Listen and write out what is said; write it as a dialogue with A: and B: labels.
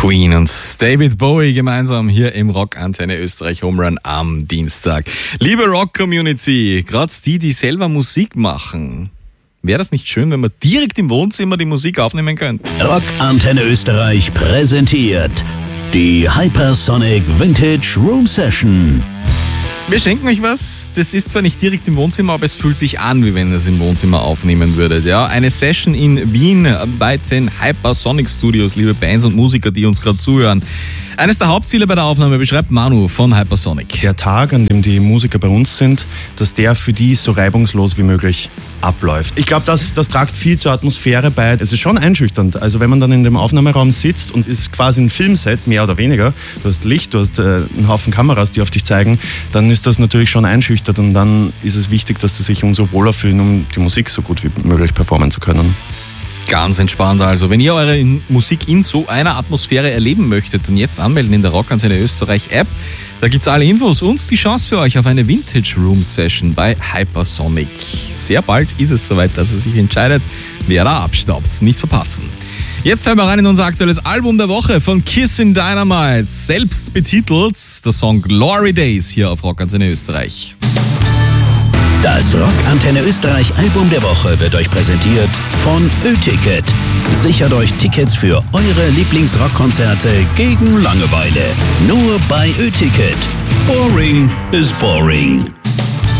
A: Queen und David Bowie gemeinsam hier im Rock Antenne Österreich Home Run am Dienstag. Liebe Rock-Community, gerade die selber Musik machen, wäre das nicht schön, wenn man direkt im Wohnzimmer die Musik aufnehmen könnte?
B: Rock Antenne Österreich präsentiert die Hypersonic Vintage Room Session.
A: Wir schenken euch was. Das ist zwar nicht direkt im Wohnzimmer, aber es fühlt sich an, wie wenn ihr es im Wohnzimmer aufnehmen würdet. Ja, eine Session in Wien bei den Hypersonic Studios, liebe Bands und Musiker, die uns gerade zuhören. Eines der Hauptziele bei der Aufnahme beschreibt Manu von Hypersonic.
C: Der Tag, an dem die Musiker bei uns sind, dass der für die so reibungslos wie möglich abläuft. Ich glaube, das tragt viel zur Atmosphäre bei. Es ist schon einschüchternd. Also wenn man dann in dem Aufnahmeraum sitzt und ist quasi ein Filmset, mehr oder weniger, du hast Licht, du hast einen Haufen Kameras, die auf dich zeigen, dann ist das natürlich schon einschüchternd und dann ist es wichtig, dass sie sich umso wohler fühlen, um die Musik so gut wie möglich performen zu können.
A: Ganz entspannt also. Wenn ihr eure Musik in so einer Atmosphäre erleben möchtet, dann jetzt anmelden in der Rock Antenne Österreich App. Da gibt's alle Infos und die Chance für euch auf eine Vintage Room Session bei Hypersonic. Sehr bald ist es soweit, dass ihr sich entscheidet, wer da abstaubt. Nicht verpassen. Jetzt hören wir rein in unser aktuelles Album der Woche von Kissin' Dynamite. Selbst betitelt der Song Glory Days hier auf Rock Antenne Österreich.
B: Das Rock Antenne Österreich Album der Woche wird euch präsentiert von Ö-Ticket. Sichert euch Tickets für eure Lieblingsrockkonzerte gegen Langeweile. Nur bei Ö-Ticket. Boring is boring.